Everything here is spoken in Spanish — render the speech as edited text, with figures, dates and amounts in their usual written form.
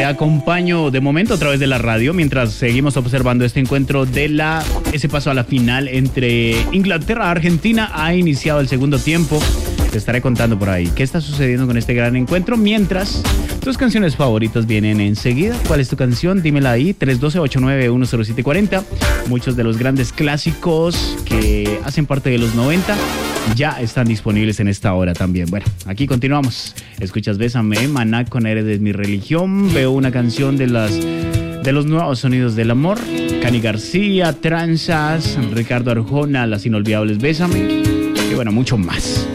acompaño de momento a través de la radio mientras seguimos observando este encuentro de ese paso a la final entre Inglaterra y Argentina. Ha iniciado el segundo tiempo. Te estaré contando por ahí qué está sucediendo con este gran encuentro. Mientras, tus canciones favoritas vienen enseguida. ¿Cuál es tu canción? Dímela ahí, 312-8910740. Muchos de los grandes clásicos que hacen parte de los 90 ya están disponibles en esta hora también. Bueno, aquí continuamos. Escuchas Bésame, Maná con Eres de mi religión. Veo una canción de los nuevos sonidos del amor. Cani García, Tranzas, Ricardo Arjona, Las inolvidables Bésame. Y bueno, mucho más.